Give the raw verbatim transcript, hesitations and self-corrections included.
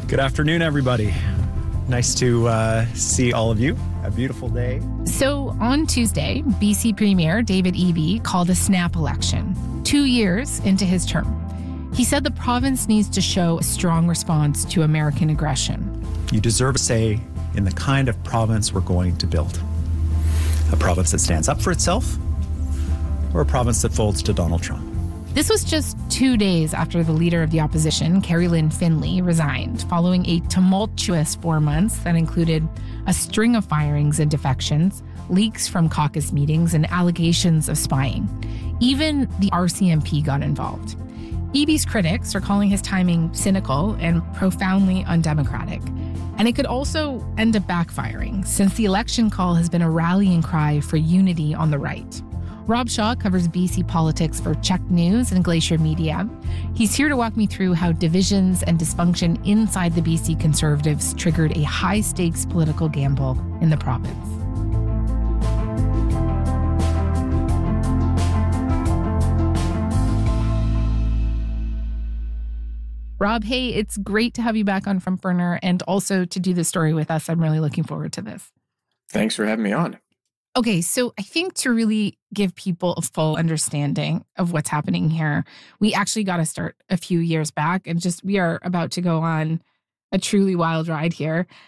Good afternoon, everybody. Nice to uh, see all of you. A beautiful day. So on Tuesday, B C Premier David Eby called a snap election, two years into his term. He said the province needs to show a strong response to American aggression. You deserve a say in the kind of province we're going to build. A province that stands up for itself, or a province that folds to Donald Trump. This was just two days after the leader of the opposition, Carrie Lynn Finley, resigned following a tumultuous four months that included a string of firings and defections, leaks from caucus meetings, and allegations of spying. Even the R C M P got involved. Eby's critics are calling his timing cynical and profoundly undemocratic. And it could also end up backfiring, since the election call has been a rallying cry for unity on the right. Rob Shaw covers B C politics for Check News and Glacier Media. He's here to walk me through how divisions and dysfunction inside the B C Conservatives triggered a high-stakes political gamble in the province. Rob, hey, it's great to have you back on Front Burner and also to do this story with us. I'm really looking forward to this. Thanks for having me on. Okay, so I think to really give people a full understanding of what's happening here, we actually got to start a few years back and just we are about to go on a truly wild ride here.